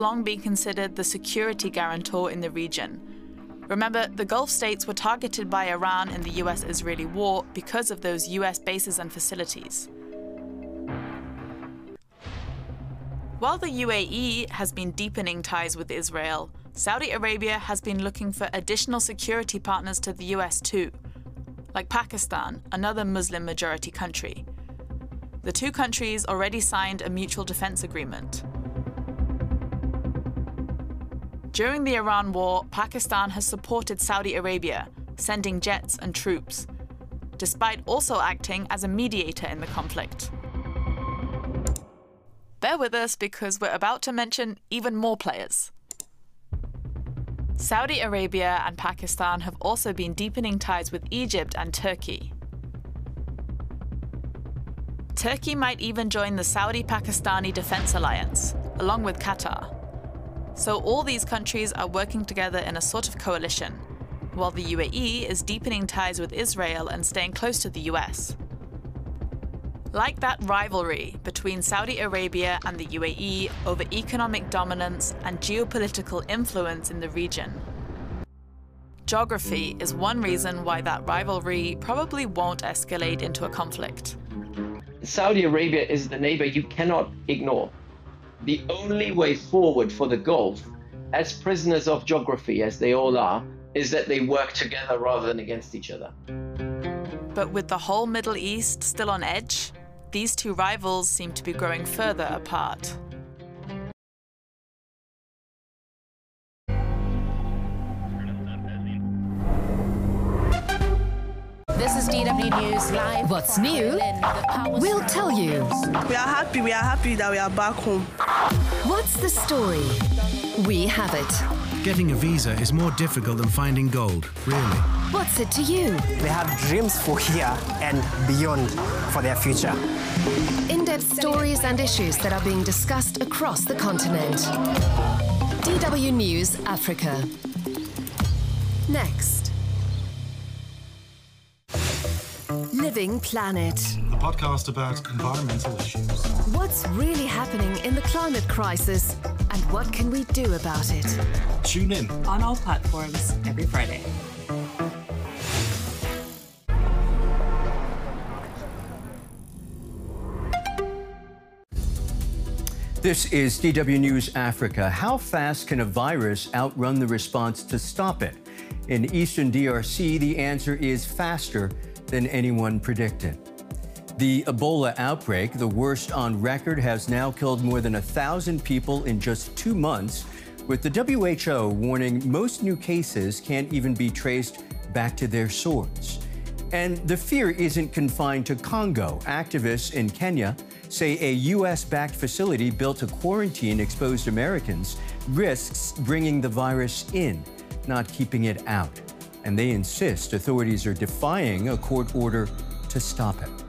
long been considered the security guarantor in the region. Remember, the Gulf states were targeted by Iran in the US-Israeli war because of those US bases and facilities. While the UAE has been deepening ties with Israel, Saudi Arabia has been looking for additional security partners to the US too, like Pakistan, another Muslim-majority country. The two countries already signed a mutual defense agreement. During the Iran war, Pakistan has supported Saudi Arabia, sending jets and troops, despite also acting as a mediator in the conflict. Bear with us because we're about to mention even more players. Saudi Arabia and Pakistan have also been deepening ties with Egypt and Turkey. Turkey might even join the Saudi-Pakistani Defense Alliance, along with Qatar. So all these countries are working together in a sort of coalition, while the UAE is deepening ties with Israel and staying close to the US. Like that rivalry between Saudi Arabia and the UAE over economic dominance and geopolitical influence in the region. Geography is one reason why that rivalry probably won't escalate into a conflict. Saudi Arabia is the neighbor you cannot ignore. The only way forward for the Gulf, as prisoners of geography as they all are, is that they work together rather than against each other. But with the whole Middle East still on edge, these two rivals seem to be growing further apart. This is DW News Live. What's new? We'll tell you. We are happy that we are back home. What's the story? We have it. Getting a visa is more difficult than finding gold, really. What's it to you? They have dreams for here and beyond for their future. In-depth stories and issues that are being discussed across the continent. DW News Africa. Next. Living Planet. A podcast about environmental issues. What's really happening in the climate crisis and what can we do about it? Tune in on all platforms every Friday. This is DW News Africa. How fast can a virus outrun the response to stop it? In eastern DRC, the answer is faster than anyone predicted. The Ebola outbreak, the worst on record, has now killed more than 1,000 people in just 2 months, with the WHO warning most new cases can't even be traced back to their source. And the fear isn't confined to Congo. Activists in Kenya say a U.S.-backed facility built to quarantine exposed Americans risks bringing the virus in, not keeping it out. And they insist authorities are defying a court order to stop it.